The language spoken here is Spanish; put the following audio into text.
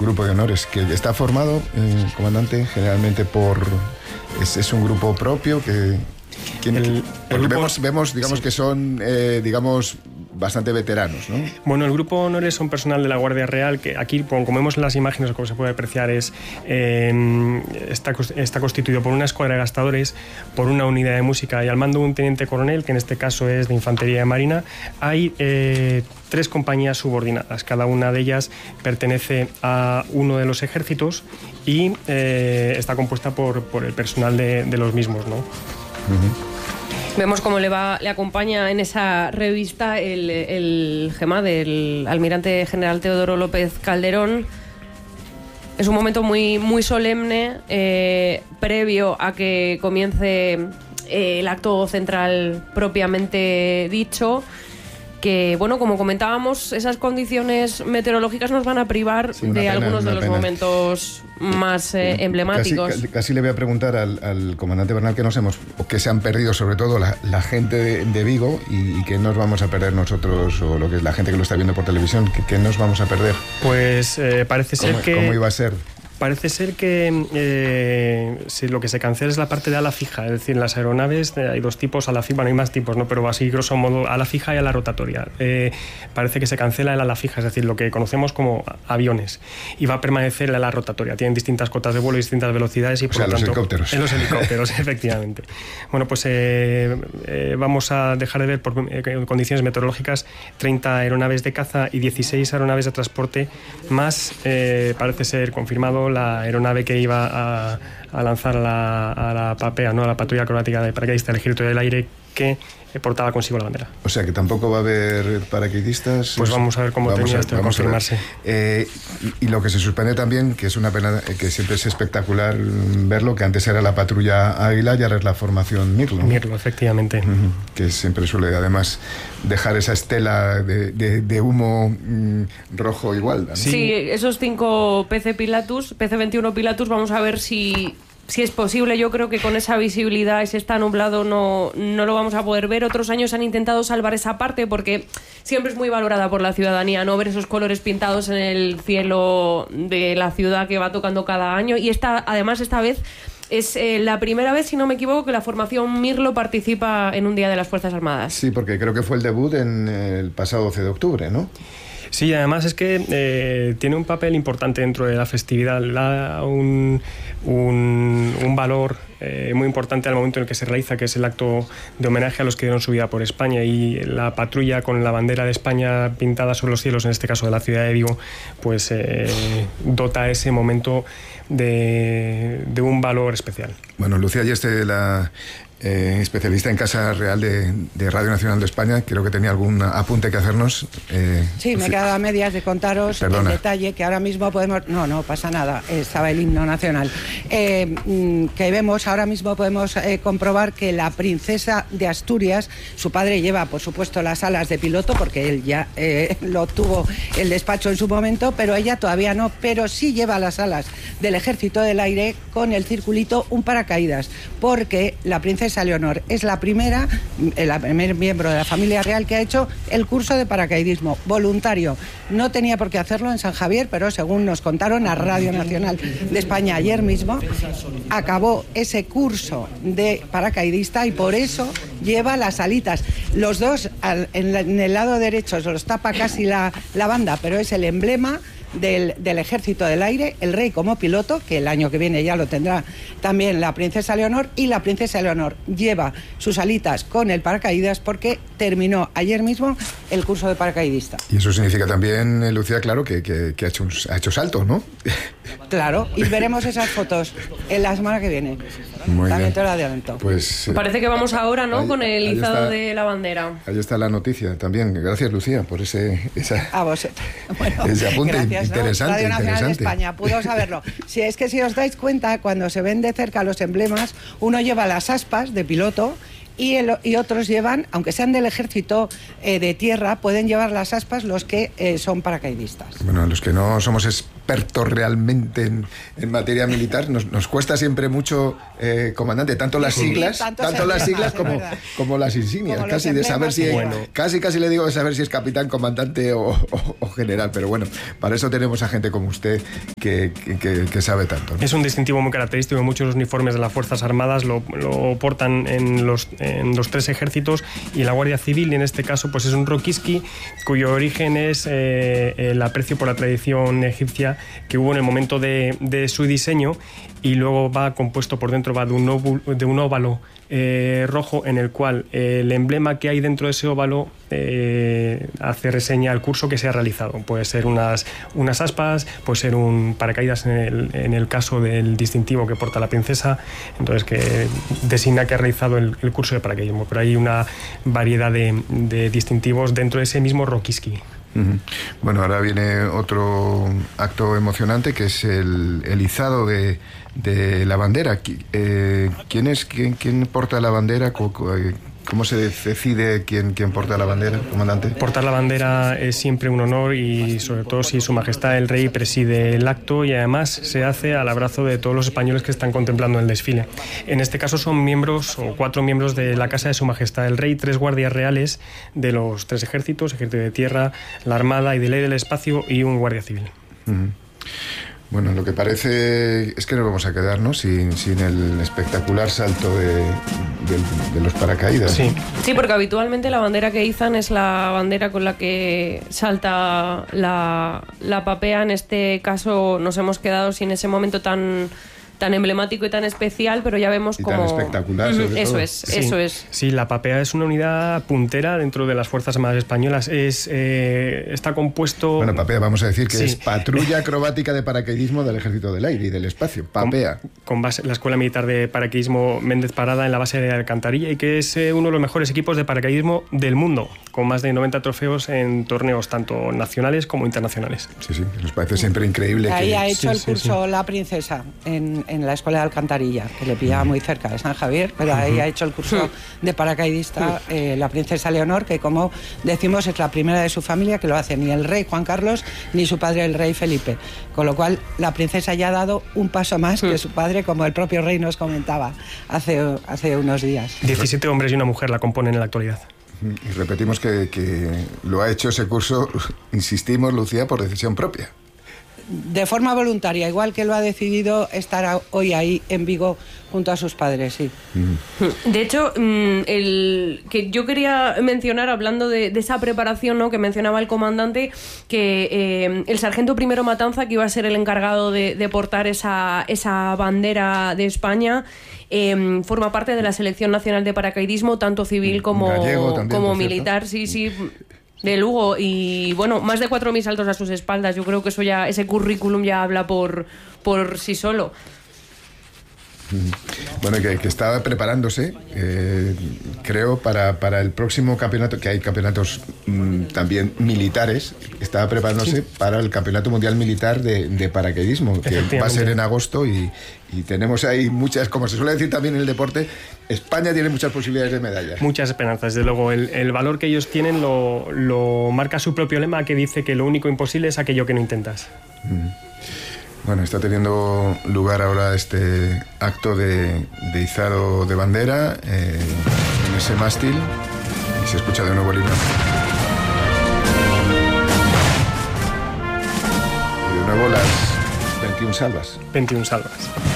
grupo de honores, que está formado, comandante, generalmente es un grupo propio que... El grupo, vemos digamos, sí, que son, bastante veteranos, ¿no? Bueno, el grupo honores son personal de la Guardia Real, que aquí, como vemos en las imágenes, como se puede apreciar, está constituido por una escuadra de gastadores, por una unidad de música y al mando un teniente coronel, que en este caso es de Infantería de Marina. Hay 3 compañías subordinadas, cada una de ellas pertenece a uno de los ejércitos y está compuesta por el personal de los mismos, ¿no? Vemos cómo le acompaña en esa revista el gema del almirante general Teodoro López Calderón. Es un momento muy, muy solemne, previo a que comience el acto central propiamente dicho. Que, bueno, como comentábamos, esas condiciones meteorológicas nos van a privar de algunos de los momentos más emblemáticos. Casi le voy a preguntar al comandante Bernal que se han perdido, sobre todo la gente de Vigo, y que nos vamos a perder nosotros, o lo que es la gente que lo está viendo por televisión, que nos vamos a perder. Pues parece ser que... ¿Cómo iba a ser? Parece ser que si lo que se cancela es la parte de ala fija, es decir, en las aeronaves hay 2 tipos, ala fija, bueno, hay más tipos, ¿no? Pero así grosso modo, ala fija y ala rotatoria. Parece que se cancela el ala fija, es decir, lo que conocemos como aviones, y va a permanecer el ala rotatoria. Tienen distintas cotas de vuelo y distintas velocidades y por lo tanto... los helicópteros. En los helicópteros, efectivamente. Bueno, pues vamos a dejar de ver por condiciones meteorológicas 30 aeronaves de caza y 16 aeronaves de transporte, más parece ser confirmado la aeronave que iba a lanzar a la PAPEA, ¿no? A la patrulla acrobática de paracaidistas del Ejército del Aire, que portaba consigo la bandera. O sea que tampoco va a haber paracaidistas. Pues vamos a ver cómo termina esto de confirmarse. Y lo que se suspende también, que es una pena, que siempre es espectacular verlo, que antes era la patrulla Águila y ahora es la formación Mirlo. Mirlo, efectivamente. Que siempre suele además dejar esa estela de humo rojo igual, ¿no? Sí, esos 5 PC-21 Pilatus, vamos a ver si es posible. Yo creo que con esa visibilidad, si está nublado, no lo vamos a poder ver. Otros años han intentado salvar esa parte porque siempre es muy valorada por la ciudadanía, ¿no? Ver esos colores pintados en el cielo de la ciudad que va tocando cada año. Y además esta vez es la primera vez, si no me equivoco, que la formación Mirlo participa en un Día de las Fuerzas Armadas. Sí, porque creo que fue el debut en el pasado 12 de octubre, ¿no? Sí, además es que tiene un papel importante dentro de la festividad, un valor muy importante al momento en el que se realiza, que es el acto de homenaje a los que dieron su vida por España, y la patrulla con la bandera de España pintada sobre los cielos, en este caso de la ciudad de Vigo, pues dota ese momento de un valor especial. Bueno, Lucía Ayeste, la especialista en Casa Real de Radio Nacional de España, creo que tenía algún apunte que hacernos. Sí, me he quedado a medias de contaros el detalle que ahora mismo podemos... No pasa nada, estaba el himno nacional. Que vemos, ahora mismo podemos comprobar que la princesa de Asturias, su padre lleva, por supuesto, las alas de piloto, porque él ya lo tuvo el despacho en su momento, pero ella todavía no, pero sí lleva las alas del Ejército del Aire con el circulito, un paracaídas, porque la princesa Leonor es el primer miembro de la familia real que ha hecho el curso de paracaidismo voluntario. No tenía por qué hacerlo en San Javier, pero según nos contaron a Radio Nacional de España ayer mismo, acabó ese curso de paracaidista y por eso lleva las alitas. Los dos en el lado derecho se los tapa casi la banda, pero es el emblema del Ejército del Aire, el rey como piloto, que el año que viene ya lo tendrá también la princesa Leonor, y la princesa Leonor lleva sus alitas con el paracaídas porque terminó ayer mismo el curso de paracaidista. Y eso significa también, Lucía, claro, que ha hecho salto, ¿no? Claro, y veremos esas fotos en la semana que viene. Muy también bien. te lo adelanto. Pues, parece que vamos ahora, ¿no? Con el izado de la bandera. Ahí está la noticia también. Gracias, Lucía, por a vos. Bueno, ese apunte. Gracias, interesante, Radio Nacional interesante. de España, pudo saberlo. Si es que si os dais cuenta, cuando se ven de cerca los emblemas, uno lleva las aspas de piloto y otros llevan, aunque sean del ejército de tierra, pueden llevar las aspas los que son paracaidistas. Bueno, los que no somos expertos realmente en materia militar, nos cuesta siempre mucho, comandante, tanto las siglas, como las insignias, como casi de saber si casi le digo de saber si es capitán, comandante o general, pero bueno, para eso tenemos a gente como usted que sabe tanto, ¿no? Es un distintivo muy característico. Muchos de los uniformes de las Fuerzas Armadas lo portan en los 3 ejércitos, y la Guardia Civil, y en este caso pues es un Rokiski, cuyo origen es el aprecio por la tradición egipcia que hubo en el momento de su diseño, y luego va compuesto por dentro, va de un óvalo rojo, en el cual el emblema que hay dentro de ese óvalo hace reseña al curso que se ha realizado. Puede ser unas aspas, puede ser un paracaídas en el caso del distintivo que porta la princesa, entonces que designa que ha realizado el curso de paracaidismo. Pero hay una variedad de distintivos dentro de ese mismo Rokiski. Bueno, ahora viene otro acto emocionante, que es el izado de la bandera. ¿Quién porta la bandera? ¿Cómo se decide quién porta la bandera, comandante? Portar la bandera es siempre un honor, y sobre todo si Su Majestad el Rey preside el acto, y además se hace al abrazo de todos los españoles que están contemplando el desfile. En este caso son 4 miembros de la Casa de Su Majestad el Rey, 3 guardias reales de los 3 ejércitos, ejército de tierra, la Armada y del aire del espacio, y un guardia civil. Bueno, lo que parece es que nos vamos a quedar, ¿no?, sin el espectacular salto de los paracaídas. Sí, porque habitualmente la bandera que izan es la bandera con la que salta la papea. En este caso nos hemos quedado sin ese momento tan emblemático y tan especial, pero ya vemos como... tan espectacular, sobre todo. Eso es. Sí, la papea es una unidad puntera dentro de las Fuerzas Armadas Españolas. Está compuesto... Bueno, papea, vamos a decir que es Patrulla Acrobática de Paracaidismo del Ejército del Aire y del Espacio, papea. Con base la Escuela Militar de Paracaidismo Méndez Parada, en la base de Alcantarilla, y que es uno de los mejores equipos de paracaidismo del mundo, con más de 90 trofeos en torneos tanto nacionales como internacionales. Sí, nos parece siempre increíble. Ahí ha hecho el curso la princesa en la Escuela de Alcantarilla, que le pillaba muy cerca de San Javier, pero ahí ha hecho el curso de paracaidista la princesa Leonor, que, como decimos, es la primera de su familia que lo hace, ni el rey Juan Carlos ni su padre el rey Felipe, con lo cual la princesa ya ha dado un paso más que su padre, como el propio rey nos comentaba hace unos días. 17 hombres y una mujer la componen en la actualidad. Y repetimos que lo ha hecho ese curso, insistimos, Lucía, por decisión propia. De forma voluntaria, igual que lo ha decidido estar hoy ahí en Vigo junto a sus padres, sí. De hecho, que yo quería mencionar, hablando de esa preparación, ¿no?, que mencionaba el comandante, que el sargento Primero Matanza, que iba a ser el encargado de portar esa bandera de España, forma parte de la Selección Nacional de Paracaidismo, tanto civil como militar, sí, de Lugo, y bueno, más de 4.000 saltos a sus espaldas. Yo creo que ese currículum ya habla por sí solo. Bueno, que estaba preparándose, creo, para el próximo campeonato, que hay campeonatos también militares, estaba preparándose para el Campeonato Mundial Militar de Paracaidismo, que va a ser en agosto, y tenemos ahí muchas, como se suele decir también en el deporte, España tiene muchas posibilidades de medallas. Muchas esperanzas, desde luego. El valor que ellos tienen lo marca su propio lema, que dice que lo único imposible es aquello que no intentas. Bueno, está teniendo lugar ahora este acto de izado de bandera en ese mástil, y se escucha de nuevo el himno. Y de nuevo las 21 salvas. 21 salvas.